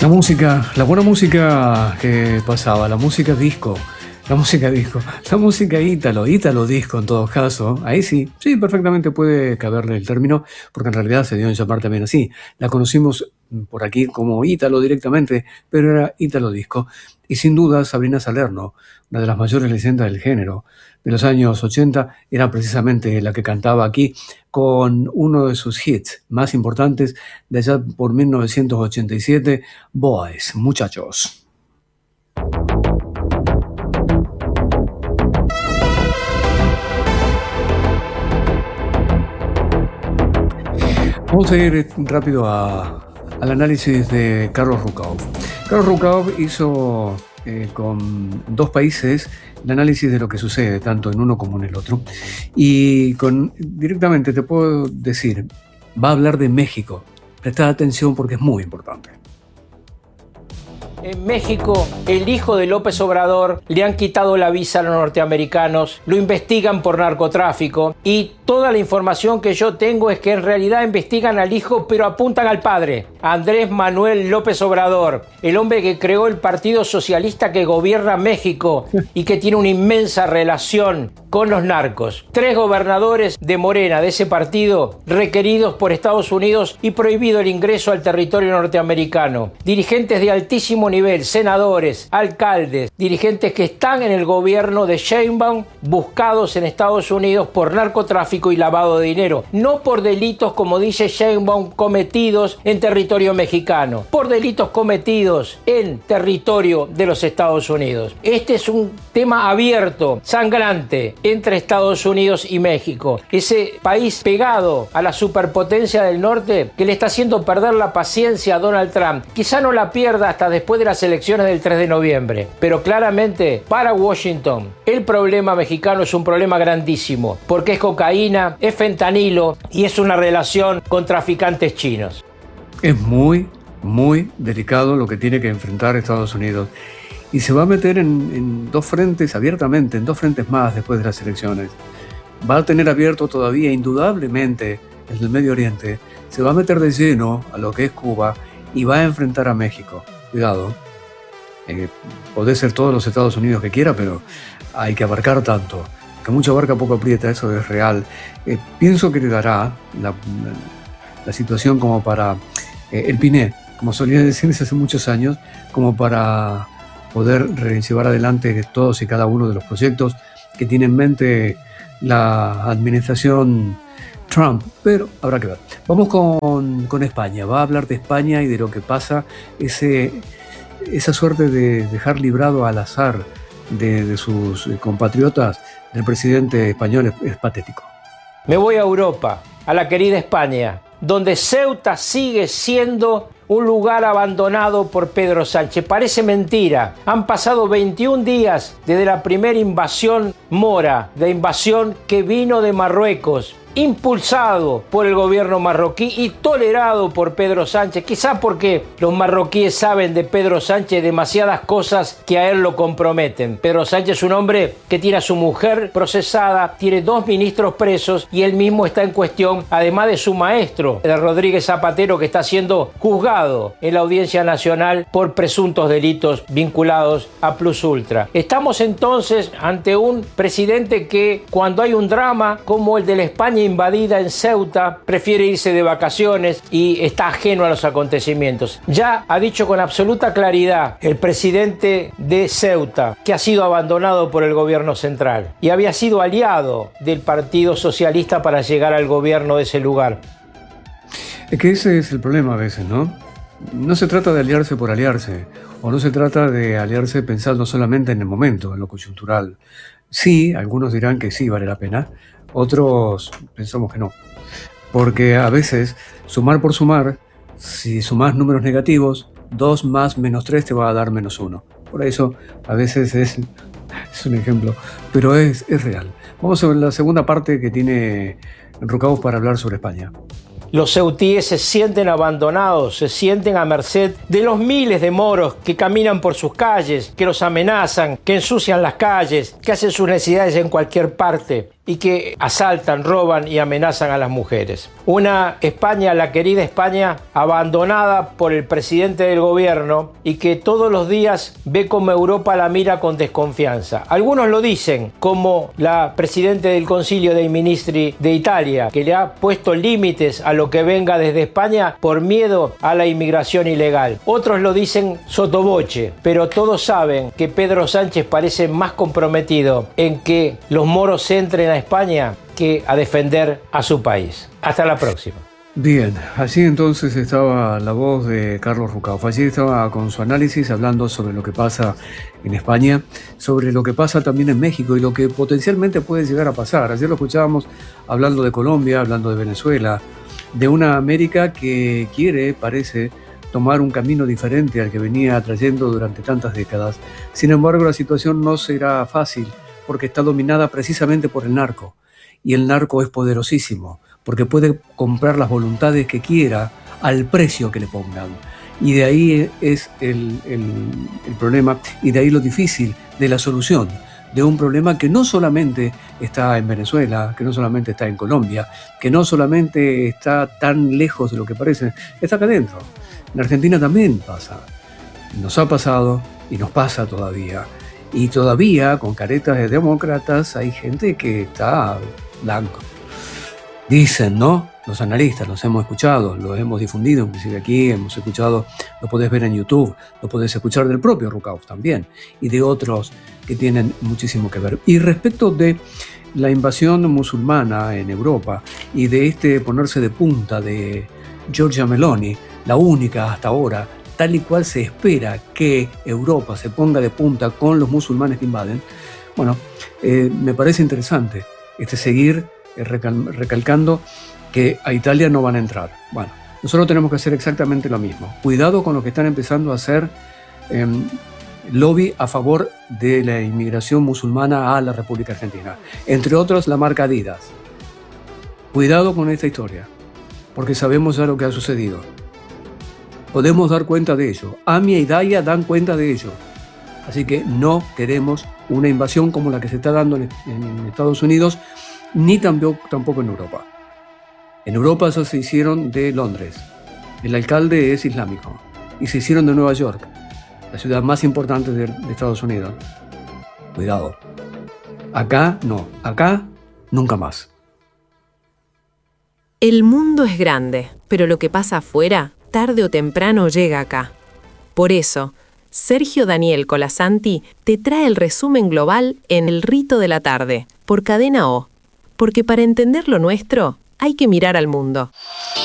La buena música que pasaba, la música disco, la música ítalo disco en todo caso, ahí sí, perfectamente puede caberle el término, porque en realidad se dio en llamar también así. La conocimos por aquí como ítalo directamente, pero era ítalo disco. Y sin duda Sabrina Salerno, una de las mayores leyendas del género de los años 80, era precisamente la que cantaba aquí con uno de sus hits más importantes de allá por 1987, Boys, muchachos. Vamos a ir rápido al análisis de Carlos Ruckauf. Carlos Ruckauf hizo con dos países el análisis de lo que sucede, tanto en uno como en el otro. Y directamente te puedo decir, va a hablar de México. Prestad atención porque es muy importante. En México, el hijo de López Obrador le han quitado la visa a los norteamericanos, lo investigan por narcotráfico y toda la información que yo tengo es que en realidad investigan al hijo pero apuntan al padre, Andrés Manuel López Obrador, el hombre que creó el Partido Socialista que gobierna México y que tiene una inmensa relación con los narcos. 3 gobernadores de Morena, de ese partido, requeridos por Estados Unidos y prohibido el ingreso al territorio norteamericano. Dirigentes de altísimo nivel, senadores, alcaldes, dirigentes que están en el gobierno de Sheinbaum, buscados en Estados Unidos por narcotráfico y lavado de dinero. No por delitos, como dice Sheinbaum, cometidos en territorio mexicano, por delitos cometidos en territorio de los Estados Unidos. Este es un tema abierto, sangrante, entre Estados Unidos y México. Ese país pegado a la superpotencia del norte que le está haciendo perder la paciencia a Donald Trump. Quizá no la pierda hasta después de las elecciones del 3 de noviembre. Pero claramente, para Washington, el problema mexicano es un problema grandísimo, porque es cocaína, es fentanilo y es una relación con traficantes chinos. Es muy delicado lo que tiene que enfrentar Estados Unidos. Y se va a meter en dos frentes, abiertamente, en dos frentes más después de las elecciones. Va a tener abierto todavía, indudablemente, el del Medio Oriente. Se va a meter de lleno a lo que es Cuba y va a enfrentar a México. Cuidado. Puede ser todos los Estados Unidos que quiera, pero hay que abarcar tanto. Que mucho abarca, poco aprieta, eso es real. Pienso que le dará la situación como para el Piné, como solía decirse hace muchos años, como para poder llevar adelante todos y cada uno de los proyectos que tiene en mente la administración Trump, pero habrá que ver. Vamos con España. Va a hablar de España y de lo que pasa, esa suerte de dejar librado al azar de sus compatriotas del presidente español es patético. Me voy a Europa, a la querida España, donde Ceuta sigue siendo un lugar abandonado por Pedro Sánchez. Parece mentira. Han pasado 21 días desde la primera invasión mora, de invasión que vino de Marruecos, impulsado por el gobierno marroquí y tolerado por Pedro Sánchez, quizá porque los marroquíes saben de Pedro Sánchez demasiadas cosas que a él lo comprometen. Pedro Sánchez es un hombre que tiene a su mujer procesada, tiene 2 ministros presos y él mismo está en cuestión, además de su maestro, de Rodríguez Zapatero, que está siendo juzgado en la Audiencia Nacional por presuntos delitos vinculados a Plus Ultra. Estamos entonces ante un presidente que, cuando hay un drama como el de la España invadida en Ceuta, prefiere irse de vacaciones y está ajeno a los acontecimientos. Ya ha dicho con absoluta claridad el presidente de Ceuta que ha sido abandonado por el gobierno central y había sido aliado del Partido Socialista para llegar al gobierno de ese lugar. Es que ese es el problema a veces, ¿no? No se trata de aliarse por aliarse, o no se trata de aliarse pensando solamente en el momento, en lo coyuntural. Sí, algunos dirán que sí vale la pena, otros pensamos que no. Porque a veces, sumar por sumar, si sumas números negativos, 2 más menos 3 te va a dar menos 1. Por eso, a veces es un ejemplo, pero es real. Vamos a ver la segunda parte que tiene Ruckauf para hablar sobre España. Los ceutíes se sienten abandonados, se sienten a merced de los miles de moros que caminan por sus calles, que los amenazan, que ensucian las calles, que hacen sus necesidades en cualquier parte. y que asaltan, roban y amenazan a las mujeres. Una España, la querida España, abandonada por el presidente del gobierno y que todos los días ve como Europa la mira con desconfianza. Algunos lo dicen, como la presidenta del Concilio dei Ministri de Italia, que le ha puesto límites a lo que venga desde España por miedo a la inmigración ilegal. Otros lo dicen sottovoce, pero todos saben que Pedro Sánchez parece más comprometido en que los moros entren a España que a defender a su país. Hasta la próxima. Bien, allí entonces estaba la voz de Carlos Rucauf. Allí estaba con su análisis hablando sobre lo que pasa en España, sobre lo que pasa también en México y lo que potencialmente puede llegar a pasar. Ayer lo escuchábamos hablando de Colombia, hablando de Venezuela, de una América que quiere, parece, tomar un camino diferente al que venía trayendo durante tantas décadas. Sin embargo, la situación no será fácil porque está dominada precisamente por el narco. Y el narco es poderosísimo, porque puede comprar las voluntades que quiera al precio que le pongan. Y de ahí es el problema, y de ahí lo difícil de la solución de un problema que no solamente está en Venezuela, que no solamente está en Colombia, que no solamente está tan lejos de lo que parece, está acá adentro. En Argentina también pasa. Nos ha pasado y nos pasa todavía. Y todavía, con caretas de demócratas, hay gente que está blanco. Dicen, ¿no? Los analistas, los hemos escuchado, los hemos difundido, inclusive aquí hemos escuchado, lo podés ver en YouTube, lo podés escuchar del propio Rucauf también, y de otros que tienen muchísimo que ver. Y respecto de la invasión musulmana en Europa y de este ponerse de punta de Giorgia Meloni, la única hasta ahora, tal y cual se espera que Europa se ponga de punta con los musulmanes que invaden, bueno, me parece interesante seguir recalcando que a Italia no van a entrar. Bueno, nosotros tenemos que hacer exactamente lo mismo. Cuidado con los que están empezando a hacer lobby a favor de la inmigración musulmana a la República Argentina. Entre otros, la marca Adidas. Cuidado con esta historia, porque sabemos ya lo que ha sucedido. Podemos dar cuenta de ello. AMIA y DAIA dan cuenta de ello. Así que no queremos una invasión como la que se está dando en Estados Unidos, ni tampoco en Europa. En Europa eso se hicieron de Londres. El alcalde es islámico. Y se hicieron de Nueva York, la ciudad más importante de Estados Unidos. Cuidado. Acá no. Acá nunca más. El mundo es grande, pero lo que pasa afuera, tarde o temprano llega acá. Por eso, Sergio Daniel Colasanti te trae el resumen global en El Rito de la Tarde, por Cadena O. Porque para entender lo nuestro, hay que mirar al mundo.